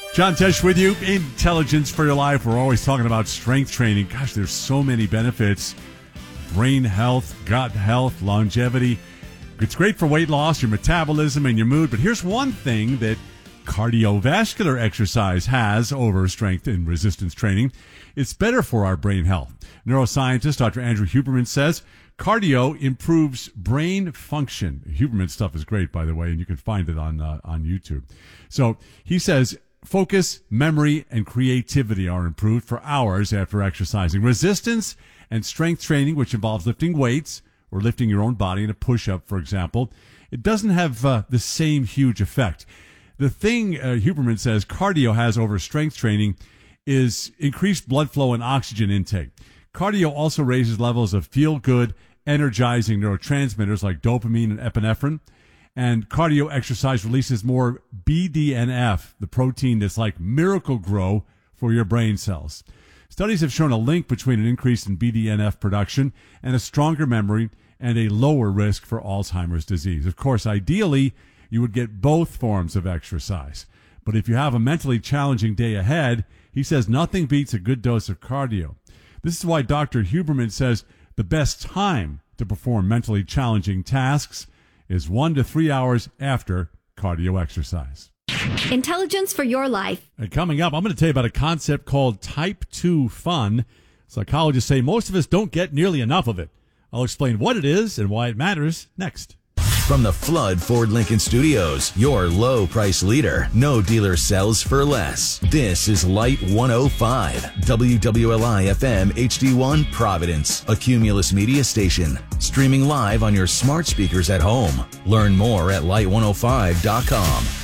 John Tesh with you. Intelligence for your life. We're always talking about strength training. Gosh, there's so many benefits. Brain health, gut health, longevity. It's great for weight loss, your metabolism, and your mood. But here's one thing that cardiovascular exercise has over strength and resistance training. It's better for our brain health. Neuroscientist Dr. Andrew Huberman says cardio improves brain function. Huberman stuff is great, by the way, and you can find it on YouTube. So he says focus, memory, and creativity are improved for hours after exercising. Resistance and strength training, which involves lifting weights or lifting your own body in a push-up, for example, it doesn't have the same huge effect. The thing Huberman says cardio has over strength training is increased blood flow and oxygen intake. Cardio also raises levels of feel-good, energizing neurotransmitters like dopamine and epinephrine. And cardio exercise releases more BDNF, the protein that's like Miracle-Gro for your brain cells. Studies have shown a link between an increase in BDNF production and a stronger memory and a lower risk for Alzheimer's disease. Of course, ideally, you would get both forms of exercise. But if you have a mentally challenging day ahead, he says nothing beats a good dose of cardio. This is why Dr. Huberman says the best time to perform mentally challenging tasks is 1 to 3 hours after cardio exercise. Intelligence for your life. And coming up, I'm going to tell you about a concept called Type 2 fun. Psychologists say most of us don't get nearly enough of it. I'll explain what it is and why it matters next. From the Flood Ford Lincoln Studios, your low price leader. No dealer sells for less. This is Light 105, WWLI FM HD1 Providence, a Cumulus media station. Streaming live on your smart speakers at home. Learn more at light105.com.